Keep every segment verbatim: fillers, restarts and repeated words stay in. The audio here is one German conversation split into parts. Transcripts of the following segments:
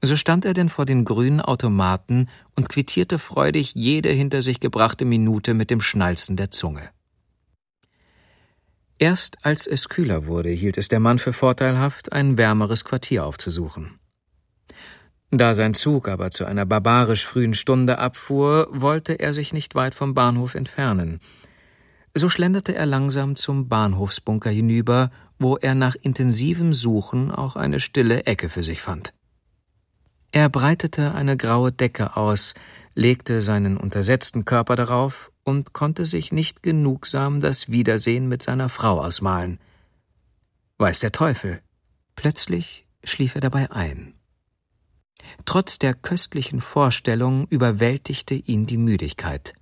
So stand er denn vor den grünen Automaten und quittierte freudig jede hinter sich gebrachte Minute mit dem Schnalzen der Zunge. Erst als es kühler wurde, hielt es der Mann für vorteilhaft, ein wärmeres Quartier aufzusuchen. Da sein Zug aber zu einer barbarisch frühen Stunde abfuhr, wollte er sich nicht weit vom Bahnhof entfernen. So schlenderte er langsam zum Bahnhofsbunker hinüber, wo er nach intensivem Suchen auch eine stille Ecke für sich fand. Er breitete eine graue Decke aus, legte seinen untersetzten Körper darauf und konnte sich nicht genugsam das Wiedersehen mit seiner Frau ausmalen. Weiß der Teufel, plötzlich schlief er dabei ein. Trotz der köstlichen Vorstellung überwältigte ihn die Müdigkeit.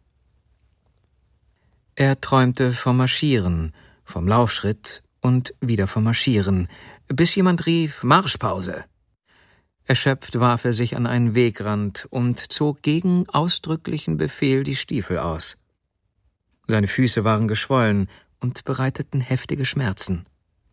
Er träumte vom Marschieren, vom Laufschritt und wieder vom Marschieren, bis jemand rief: »Marschpause!« Erschöpft warf er sich an einen Wegrand und zog gegen ausdrücklichen Befehl die Stiefel aus. Seine Füße waren geschwollen und bereiteten heftige Schmerzen.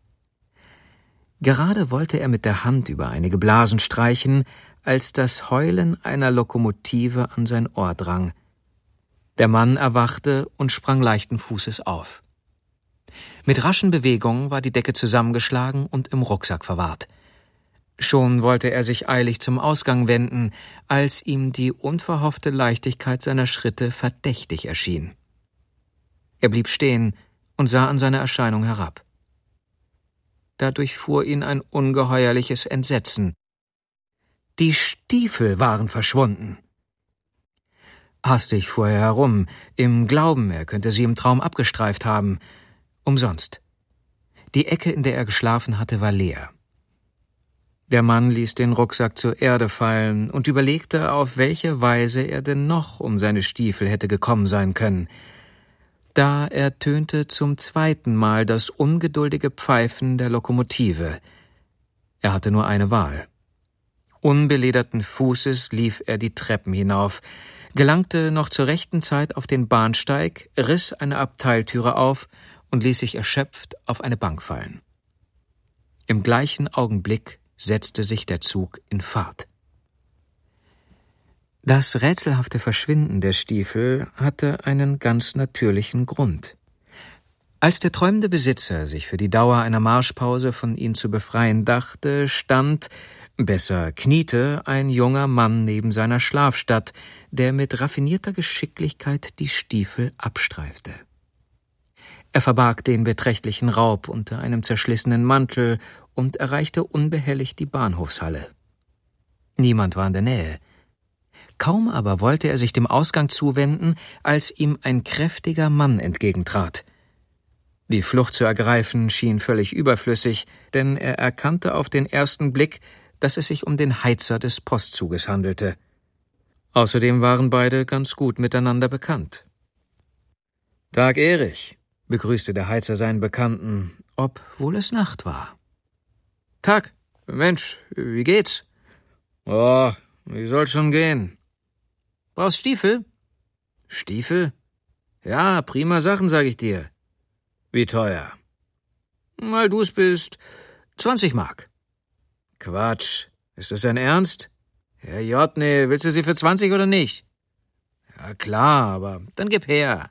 Gerade wollte er mit der Hand über einige Blasen streichen, als das Heulen einer Lokomotive an sein Ohr drang. Der Mann erwachte und sprang leichten Fußes auf. Mit raschen Bewegungen war die Decke zusammengeschlagen und im Rucksack verwahrt. Schon wollte er sich eilig zum Ausgang wenden, als ihm die unverhoffte Leichtigkeit seiner Schritte verdächtig erschien. Er blieb stehen und sah an seine Erscheinung herab. Da durchfuhr ihn ein ungeheuerliches Entsetzen. Die Stiefel waren verschwunden. Hastig fuhr er herum, im Glauben, er könnte sie im Traum abgestreift haben. Umsonst. Die Ecke, in der er geschlafen hatte, war leer. Der Mann ließ den Rucksack zur Erde fallen und überlegte, auf welche Weise er denn noch um seine Stiefel hätte gekommen sein können. Da ertönte zum zweiten Mal das ungeduldige Pfeifen der Lokomotive. Er hatte nur eine Wahl. Unbelederten Fußes lief er die Treppen hinauf, gelangte noch zur rechten Zeit auf den Bahnsteig, riss eine Abteiltüre auf und ließ sich erschöpft auf eine Bank fallen. Im gleichen Augenblick setzte sich der Zug in Fahrt. Das rätselhafte Verschwinden der Stiefel hatte einen ganz natürlichen Grund. Als der träumende Besitzer sich für die Dauer einer Marschpause von ihnen zu befreien dachte, stand, besser kniete, ein junger Mann neben seiner Schlafstatt, der mit raffinierter Geschicklichkeit die Stiefel abstreifte. Er verbarg den beträchtlichen Raub unter einem zerschlissenen Mantel und erreichte unbehelligt die Bahnhofshalle. Niemand war in der Nähe. Kaum aber wollte er sich dem Ausgang zuwenden, als ihm ein kräftiger Mann entgegentrat. Die Flucht zu ergreifen schien völlig überflüssig, denn er erkannte auf den ersten Blick, dass es sich um den Heizer des Postzuges handelte. Außerdem waren beide ganz gut miteinander bekannt. »Tag, Erich«, begrüßte der Heizer seinen Bekannten, obwohl es Nacht war. »Tag, Mensch, wie geht's?« »Oh, wie soll's schon gehen?« »Brauchst Stiefel?« »Stiefel? Ja, prima Sachen, sag ich dir.« »Wie teuer?« »Mal du's bist, zwanzig Mark.« »Quatsch, ist das dein Ernst?« »Herr Jotne, willst du sie für zwanzig oder nicht?« »Ja klar, aber dann gib her.«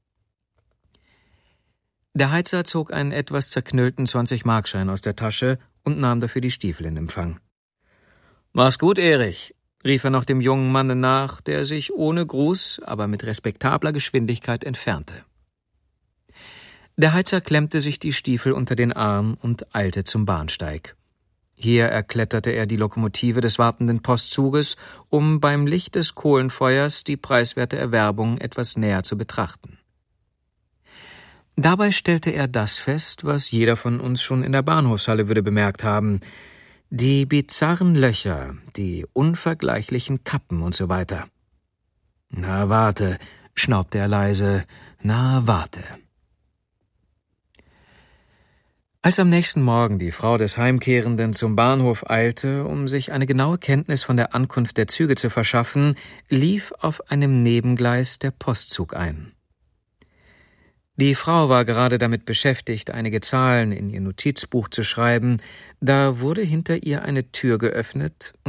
Der Heizer zog einen etwas zerknüllten zwanzig-Markschein aus der Tasche und nahm dafür die Stiefel in Empfang. »Mach's gut, Erich«, rief er noch dem jungen Manne nach, der sich ohne Gruß, aber mit respektabler Geschwindigkeit entfernte. Der Heizer klemmte sich die Stiefel unter den Arm und eilte zum Bahnsteig. Hier erkletterte er die Lokomotive des wartenden Postzuges, um beim Licht des Kohlenfeuers die preiswerte Erwerbung etwas näher zu betrachten. Dabei stellte er das fest, was jeder von uns schon in der Bahnhofshalle würde bemerkt haben: die bizarren Löcher, die unvergleichlichen Kappen und so weiter. »Na, warte«, schnaubte er leise, »na, warte.« Als am nächsten Morgen die Frau des Heimkehrenden zum Bahnhof eilte, um sich eine genaue Kenntnis von der Ankunft der Züge zu verschaffen, lief auf einem Nebengleis der Postzug ein. Die Frau war gerade damit beschäftigt, einige Zahlen in ihr Notizbuch zu schreiben, da wurde hinter ihr eine Tür geöffnet